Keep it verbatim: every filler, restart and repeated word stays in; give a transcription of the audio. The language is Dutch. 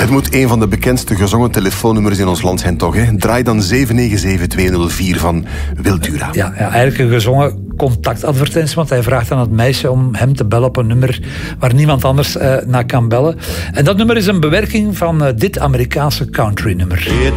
Het moet een van de bekendste gezongen telefoonnummers in ons land zijn, toch? Hè? Draai dan zeven negen zeven twee nul vier van Wildura. Ja, ja, eigenlijk een gezongen contactadvertentie, want hij vraagt aan het meisje om hem te bellen op een nummer waar niemand anders uh, naar kan bellen. En dat nummer is een bewerking van uh, dit Amerikaanse country-nummer.